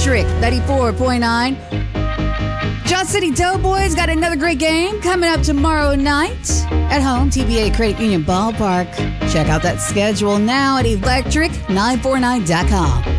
Electric 94.9. Johnson City Doughboys got another great game coming up tomorrow night at home, TBA Credit Union Ballpark. Check out that schedule now at electric949.com.